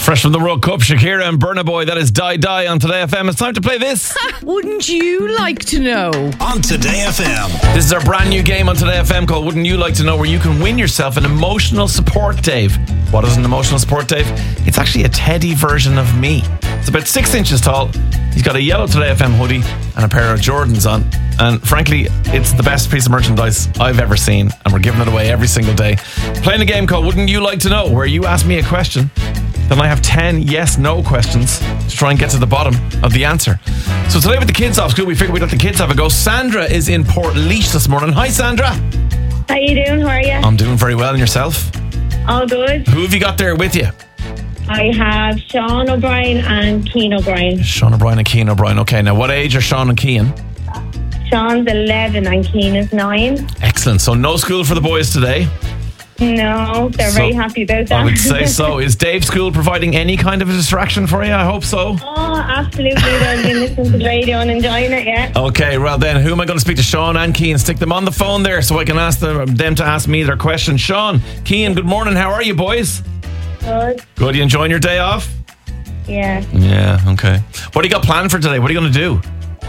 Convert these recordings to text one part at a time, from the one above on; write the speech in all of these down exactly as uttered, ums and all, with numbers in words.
Fresh from the World Cup, Shakira and Burna Boy. That is Die Die on Today F M. It's time to play this. Wouldn't you like to know? On Today F M. This is our brand new game on Today F M called Wouldn't You Like to Know, where you can win yourself an emotional support Dave. What is an emotional support Dave? It's actually a teddy version of me. It's about six inches tall. He's got a yellow Today F M hoodie and a pair of Jordans on. And frankly, it's the best piece of merchandise I've ever seen. And we're giving it away every single day. Playing a game called Wouldn't You Like to Know, where you ask me a question, then I have ten yes-no questions to try and get to the bottom of the answer. So today with the kids off school, we figured we'd let the kids have a go. Sandra is in Port this morning. Hi, Sandra. How you doing? How are you? I'm doing very well. And yourself? All good. Who have you got there with you? I have Sean O'Brien and Keane O'Brien. Sean O'Brien and Keane O'Brien. Okay, now what age are Sean and Keane? Sean's eleven and Keane is nine. Excellent. So no school for the boys today? No, they're So, very happy about that. I would say so. Is Dave's school providing any kind of a distraction for you? I hope so. Oh, absolutely. They've been listening to the radio and enjoying it, yeah. Okay, well then, who am I going to speak to? Sean and Keane. Stick them on the phone there so I can ask them, them to ask me their question. Sean, Keane, good morning. How are you, boys? Good. Good. You enjoying your day off? Yeah. Yeah, okay. What do you got planned for today? What are you going to do?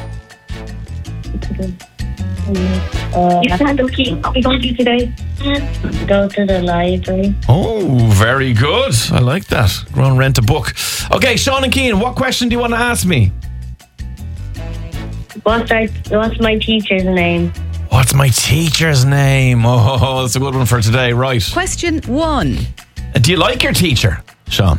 Uh, you stand up, Keane. What are we going to do today? Go to the library. Oh, very good. I like that. Go and rent a book. Okay, Sean and Keane, what question do you want to ask me? What's, our, what's my teacher's name? What's my teacher's name? Oh, that's a good one for today. Right. Question one. Uh, Do you like your teacher, Sean?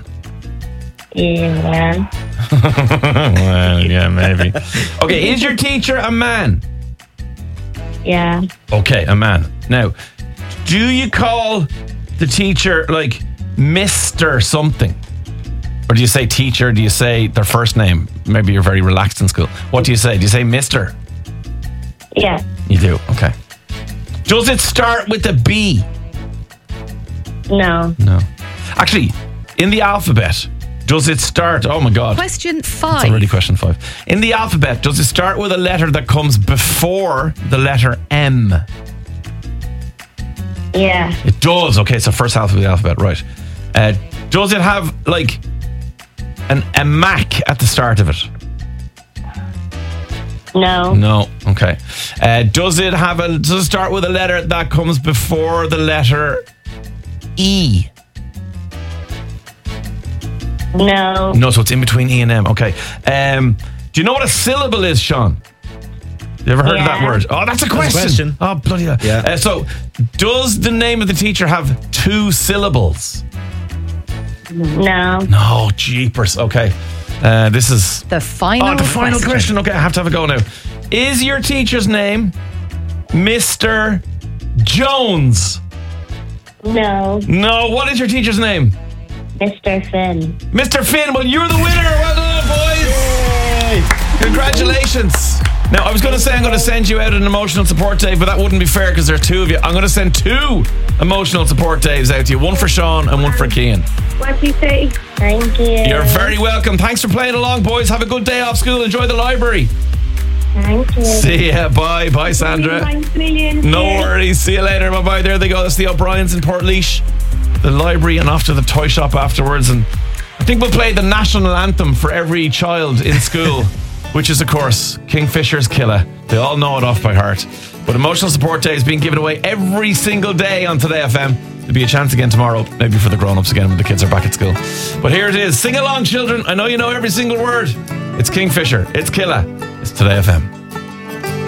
Yeah. Well, yeah, maybe. Okay, is your teacher a man? Yeah. Okay, a man. Now, do you call the teacher like Mister something? Or do you say teacher? Do you say their first name? Maybe you're very relaxed in school. What do you say? Do you say Mister? Yeah. You do, okay. Does it start with a B? No. No. Actually, in the alphabet, does it start... Oh my God. Question It's five. already question five. In the alphabet, does it start with a letter that comes before the letter M? Yeah. It does. Okay, so first half of the alphabet, right. Uh, does it have, like, an a Mac at the start of it? No. No. Okay. Uh, does it have a... Does it start with a letter that comes before the letter E? No. No, so it's in between E and M. Okay. Um, do you know what a syllable is, Sean? You ever heard of that Yeah. word? Oh, that's a question. question. Oh, bloody hell. Yeah. Uh, so, does the name of the teacher have two syllables? No. No, jeepers. Okay. Uh, this is... The final Oh, the final question. Okay, I have to have a go now. Is your teacher's name Mister Jones? No. No. What is your teacher's name? Mister Finn. Mister Finn. Well, you're the winner. Well done, boys. Congratulations. Now, I was going to say I'm going to send you out an emotional support Dave, but that wouldn't be fair because there are two of you. I'm going to send two emotional support Daves out to you. One for Sean and one for Keane. What do you say? Thank you. You're very welcome. Thanks for playing along, boys. Have a good day off school. Enjoy the library. Thank you. See ya. Bye. Bye, Sandra. Thanks a million. No Yeah. worries. See you later. Bye-bye. There they go. That's the O'Briens in Portlaoise. The library and off to the toy shop afterwards. And I think we'll play the national anthem for every child in school, which is, of course, Kingfisher's Killer. They all know it off by heart. But Emotional Support Day is being given away every single day on Today F M. There'll be a chance again tomorrow, maybe for the grown-ups again when the kids are back at school. But here it is. Sing along, children. I know you know every single word. It's Kingfisher. It's Killer. It's Today F M.